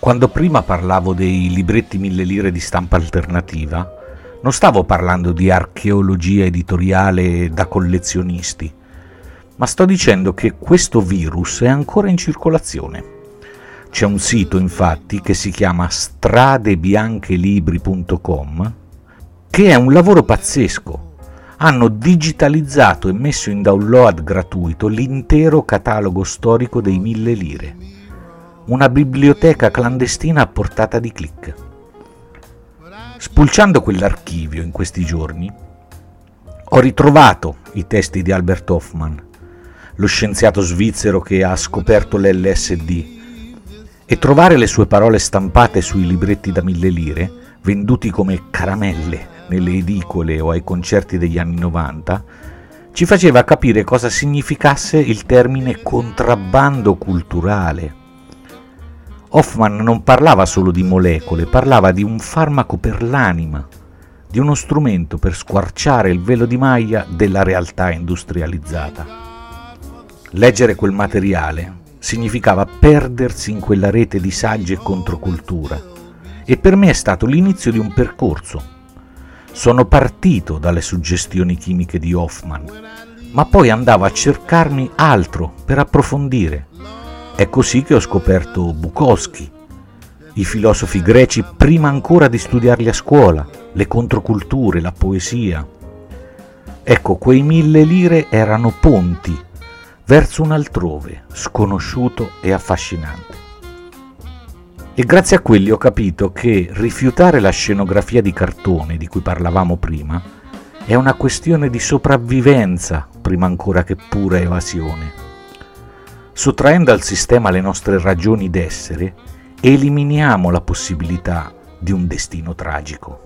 Quando prima parlavo dei libretti 1000 lire di stampa alternativa, non stavo parlando di archeologia editoriale da collezionisti, ma sto dicendo che questo virus è ancora in circolazione. C'è un sito, infatti, che si chiama stradebiancelibri.com, che è un lavoro pazzesco. Hanno digitalizzato e messo in download gratuito l'intero catalogo storico dei 1000 lire. Una biblioteca clandestina a portata di clic. Spulciando quell'archivio in questi giorni, ho ritrovato i testi di Albert Hofmann, lo scienziato svizzero che ha scoperto l'LSD, e trovare le sue parole stampate sui libretti da 1000 lire, venduti come caramelle nelle edicole o ai concerti degli anni 90, ci faceva capire cosa significasse il termine contrabbando culturale. Hofmann non parlava solo di molecole, parlava di un farmaco per l'anima, di uno strumento per squarciare il velo di maglia della realtà industrializzata. Leggere quel materiale significava perdersi in quella rete di saggi e controcultura, e per me è stato l'inizio di un percorso. Sono partito dalle suggestioni chimiche di Hofmann, ma poi andavo a cercarmi altro per approfondire. È così che ho scoperto Bukowski, i filosofi greci prima ancora di studiarli a scuola, le controculture, la poesia. Ecco, quei 1000 lire erano ponti verso un altrove sconosciuto e affascinante. E grazie a quelli ho capito che rifiutare la scenografia di cartone di cui parlavamo prima è una questione di sopravvivenza prima ancora che pura evasione. Sottraendo al sistema le nostre ragioni d'essere, eliminiamo la possibilità di un destino tragico.